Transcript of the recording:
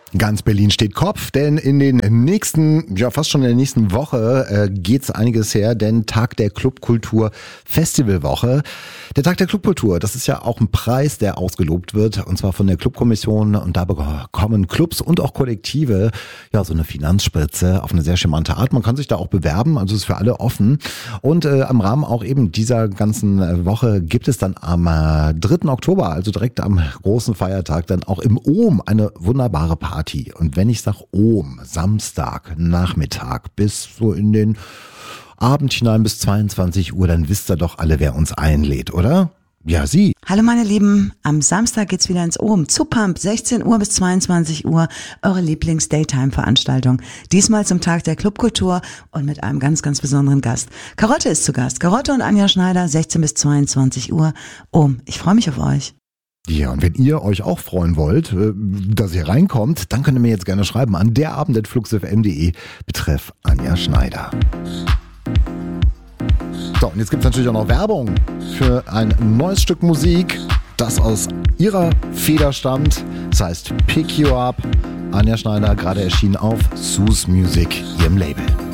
Ganz Berlin steht Kopf, denn in den nächsten, fast schon in der nächsten Woche geht's einiges her, denn Tag der Clubkultur Festivalwoche. Der Tag der Clubkultur, das ist ja auch ein Preis, der ausgelobt wird, und zwar von der Clubkommission, und da bekommen Clubs und auch Kollektive so eine Finanzspritze auf eine sehr charmante Art. Man kann sich da auch bewerben, also ist für alle offen, und am Rahmen auch eben dieser ganzen Woche gibt es dann am 3. Oktober, also direkt am großen Feiertag, dann auch im Ohm eine wunderbare Party. Und wenn ich sage Ohm, Samstag, Nachmittag bis so in den Abend hinein bis 22 Uhr, dann wisst ihr doch alle, wer uns einlädt, oder? Ja, Sie. Hallo meine Lieben, am Samstag geht's wieder ins Ohm zu Pump, 16 Uhr bis 22 Uhr, eure Lieblings-Daytime-Veranstaltung. Diesmal zum Tag der Clubkultur und mit einem ganz, ganz besonderen Gast. Karotte ist zu Gast, Karotte und Anja Schneider, 16 bis 22 Uhr. Ohm, ich freue mich auf euch. Ja, und wenn ihr euch auch freuen wollt, dass ihr reinkommt, dann könnt ihr mir jetzt gerne schreiben an derabend@fluxfm.de betreff Anja Schneider. So, und jetzt gibt es natürlich auch noch Werbung für ein neues Stück Musik, das aus ihrer Feder stammt. Das heißt Pick You Up. Anja Schneider, gerade erschienen auf Sus Music, ihrem Label.